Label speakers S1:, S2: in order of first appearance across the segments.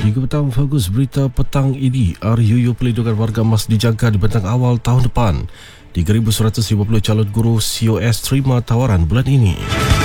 S1: Hingga petang, fokus berita petang ini, RUU Pelindungan Warga Emas dijangka di bentang awal tahun depan. 3,150 calon guru COS terima tawaran bulan ini.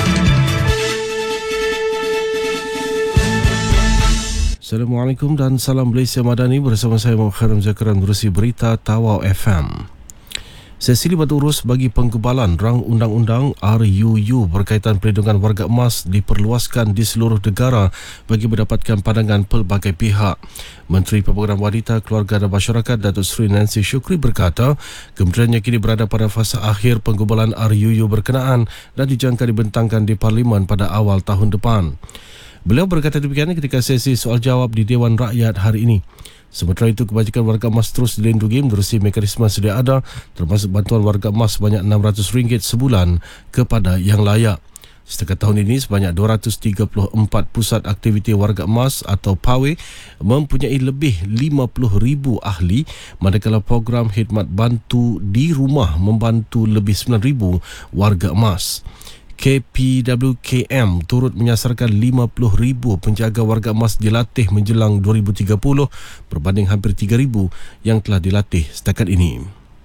S1: Assalamualaikum dan salam Malaysia Madani, bersama saya Muhammad Kharam Zakaran berusi berita Tawau FM. Sesi libat urus bagi pengkebalan rang undang-undang RUU berkaitan pelindungan warga emas diperluaskan di seluruh negara bagi mendapatkan pandangan pelbagai pihak. Menteri Pembangunan Wanita, Keluarga dan Masyarakat Datuk Seri Nancy Shukri berkata, kementeriannya kini berada pada fasa akhir pengkebalan RUU berkenaan dan dijangka dibentangkan di Parlimen pada awal tahun depan. Beliau berkata demikian ketika sesi soal jawab di Dewan Rakyat hari ini. Sementara itu, kebajikan warga emas terus dilindungi menerusi mekanisme sedia ada, termasuk bantuan warga emas sebanyak RM600 sebulan kepada yang layak. Setakat tahun ini, sebanyak 234 pusat aktiviti warga emas atau PAWE mempunyai lebih 50,000 ahli, manakala program khidmat bantu di rumah membantu lebih 9,000 warga emas. KPWKM turut menyasarkan 50,000 penjaga warga emas dilatih menjelang 2030 berbanding hampir 3,000 yang telah dilatih setakat ini.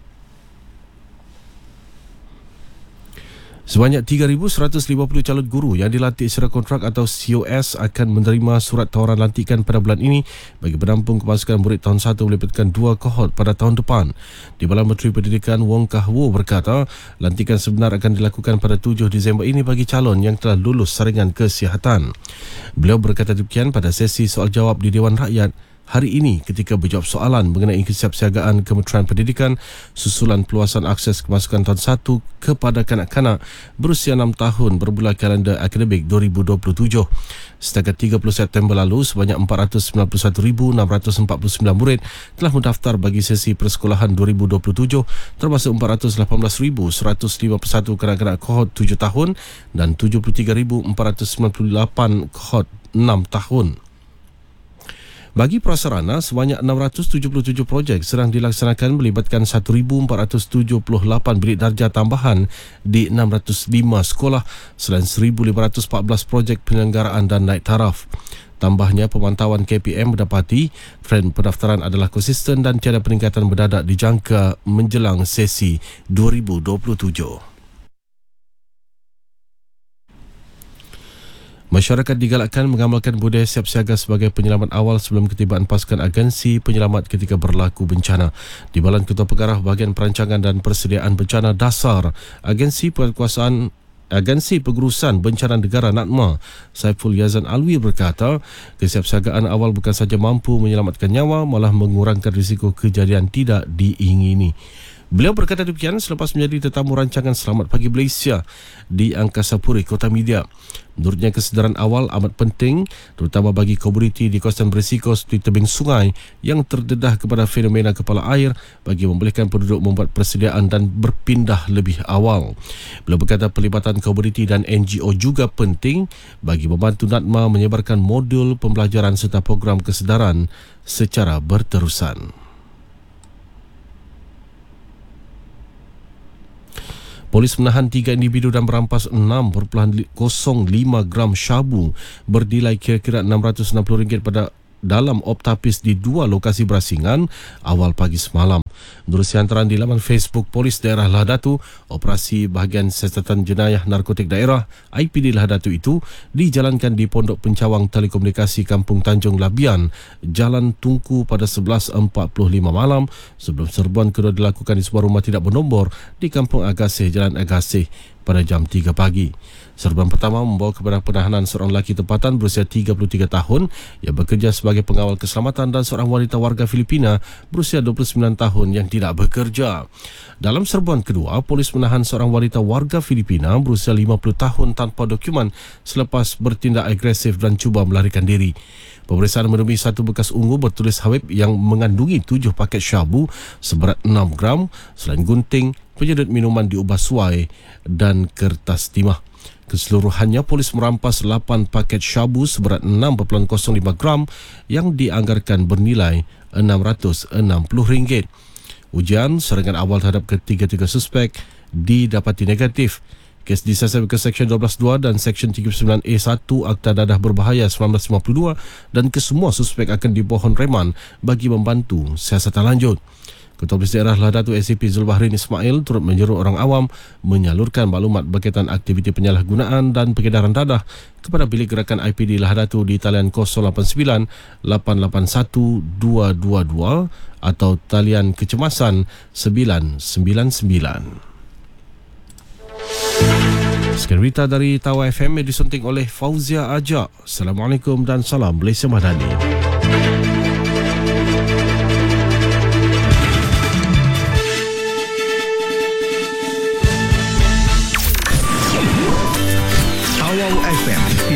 S1: Sebanyak 3,150 calon guru yang dilatih secara kontrak atau COS akan menerima surat tawaran lantikan pada bulan ini bagi menampung kemasukan murid tahun 1 melibatkan 2 kohort pada tahun depan. Di Timbalan Menteri Pendidikan Wong Kah Wo berkata, lantikan sebenar akan dilakukan pada 7 Disember ini bagi calon yang telah lulus saringan kesihatan. Beliau berkata demikian pada sesi soal jawab di Dewan Rakyat hari ini ketika berjawab soalan mengenai kesiapsiagaan Kementerian Pendidikan susulan peluasan akses kemasukan tahun 1 kepada kanak-kanak berusia 6 tahun bermula kalender akademik 2027. Setakat 30 September lalu, sebanyak 491,649 murid telah mendaftar bagi sesi persekolahan 2027, termasuk 418,151 kanak-kanak kohort 7 tahun dan 73,498 kohort 6 tahun. Bagi prasarana, sebanyak 677 projek sedang dilaksanakan melibatkan 1,478 bilik darjah tambahan di 605 sekolah selain 1,514 projek penyelenggaraan dan naik taraf. Tambahnya, pemantauan KPM mendapati trend pendaftaran adalah konsisten dan tiada peningkatan mendadak dijangka menjelang sesi 2027. Masyarakat digalakkan mengamalkan budaya siap siaga sebagai penyelamat awal sebelum ketibaan pasukan agensi penyelamat ketika berlaku bencana. Di Timbalan Ketua Pengarah Bahagian Perancangan dan Persediaan Bencana Dasar Agensi Pengurusan Bencana Negara NADMA, Saiful Yazan Alwi berkata, kesiapsiagaan awal bukan saja mampu menyelamatkan nyawa, malah mengurangkan risiko kejadian tidak diingini. Beliau berkata demikian selepas menjadi tetamu rancangan Selamat Pagi Malaysia di Angkasa Puri, Kota Media. Menurutnya, kesedaran awal amat penting terutama bagi komuniti di kawasan berisiko seperti tebing sungai yang terdedah kepada fenomena kepala air bagi membolehkan penduduk membuat persediaan dan berpindah lebih awal. Beliau berkata pelibatan komuniti dan NGO juga penting bagi membantu NADMA menyebarkan modul pembelajaran serta program kesedaran secara berterusan. Polis menahan 3 individu dan merampas 6.05 gram syabu bernilai kira-kira RM660 pada dalam optapis di 2 lokasi berasingan awal pagi semalam. Menurut siantaran di laman Facebook Polis Daerah Lahadatu, operasi bahagian siasatan jenayah narkotik daerah IPD Lahadatu itu dijalankan di Pondok Pencawang Telekomunikasi Kampung Tanjung Labian, Jalan Tungku pada 11.45 malam sebelum serbuan kedua dilakukan di sebuah rumah tidak bernombor di Kampung Agasih, Jalan Agasih pada jam 3 pagi. Serbuan pertama membawa kepada penahanan seorang lelaki tempatan berusia 33 tahun yang bekerja sebagai pengawal keselamatan dan seorang wanita warga Filipina berusia 29 tahun yang tidak bekerja. Dalam serbuan kedua, polis menahan seorang wanita warga Filipina berusia 50 tahun tanpa dokumen selepas bertindak agresif dan cuba melarikan diri. Pemeriksaan menemui satu bekas ungu bertulis Habib yang mengandungi 7 paket syabu seberat 6 gram selain gunting, penyedut minuman diubah suai dan kertas timah. Keseluruhannya, polis merampas 8 paket syabu seberat 6.05 gram yang dianggarkan bernilai RM660. Ujian serangan awal terhadap ketiga-tiga suspek didapati negatif. Kes disiasat ke Seksyen 12.2 dan Seksyen 39A1 Akta Dadah Berbahaya 1952 dan kesemua suspek akan dipohon reman bagi membantu siasatan lanjut. Ketua Polis Daerah Lahadatu ACP Zulbahrin Ismail turut menyeru orang awam menyalurkan maklumat berkaitan aktiviti penyalahgunaan dan pengedaran dadah kepada bilik gerakan IPD Lahadatu di talian 089 881 222 atau talian kecemasan 999. Sekian berita dari Tawa FM yang disunting oleh Fauzia Ajak. Assalamualaikum dan salam Malaysia Madani.